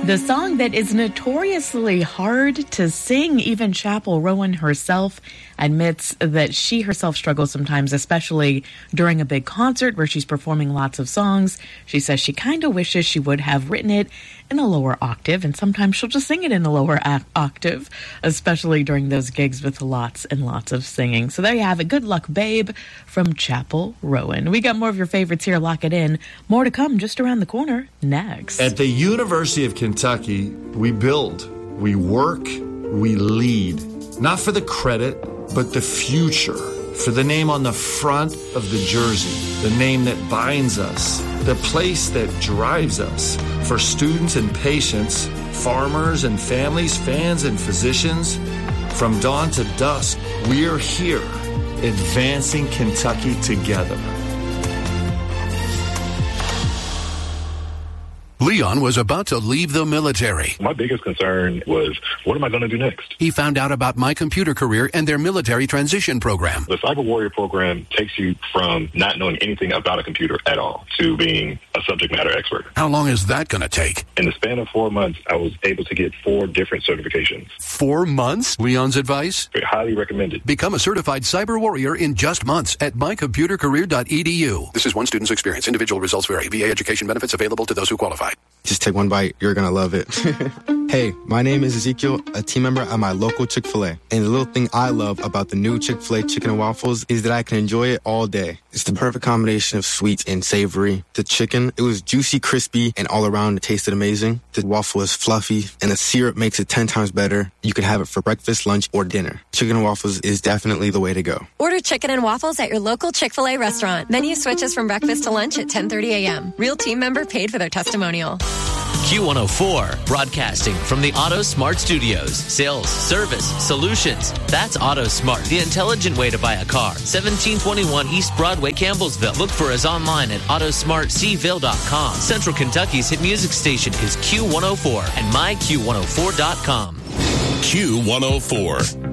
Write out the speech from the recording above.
The song that is notoriously hard to sing. Even Chappell Roan herself admits that she herself struggles sometimes, especially during a big concert where she's performing lots of songs. She says she kind of wishes she would have written it in a lower octave, and sometimes she'll just sing it in a lower octave, especially during those gigs with lots and lots of singing. So there you have it. Good Luck Babe from Chappell Roan. We got more of your favorites here. Lock it in. More to come just around the corner next. At the University of Kentucky, we build, we work, we lead. Not for the credit, but the future. For the name on the front of the jersey, the name that binds us, the place that drives us. For students and patients, farmers and families, fans and physicians, from dawn to dusk, we're here, advancing Kentucky together. Leon was about to leave the military. My biggest concern was, what am I going to do next? He found out about My Computer Career and their military transition program. The Cyber Warrior program takes you from not knowing anything about a computer at all to being a subject matter expert. How long is that going to take? In the span of 4 months, I was able to get 4 different certifications. 4 months? Leon's advice? Highly recommended. Become a certified cyber warrior in just months at mycomputercareer.edu. This is one student's experience. Individual results vary. VA education benefits available to those who qualify. Just take one bite. You're going to love it. Hey, my name is Ezekiel, a team member at my local Chick-fil-A. And the little thing I love about the new Chick-fil-A chicken and waffles is that I can enjoy it all day. It's the perfect combination of sweet and savory. The chicken, it was juicy, crispy, and all around it tasted amazing. The waffle is fluffy, and the syrup makes it 10 times better. You can have it for breakfast, lunch, or dinner. Chicken and waffles is definitely the way to go. Order chicken and waffles at your local Chick-fil-A restaurant. Menu switches from breakfast to lunch at 10:30 a.m. Real team member paid for their testimonial. Q104, broadcasting from the Auto Smart Studios. Sales, service, solutions. That's Auto Smart, the intelligent way to buy a car. 1721 East Broadway, Campbellsville. Look for us online at autosmartcville.com. Central Kentucky's hit music station is Q104 and myQ104.com. Q104.